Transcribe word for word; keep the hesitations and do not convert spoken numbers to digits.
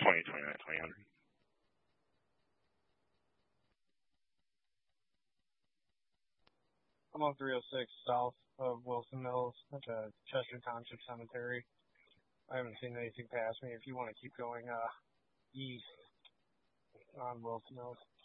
twenty, twenty-nine, twenty hundred. I'm on three oh six south of Wilson Mills at the Chester Township Cemetery. I haven't seen anything past me. If you want to keep going uh, east on Wilson Mills.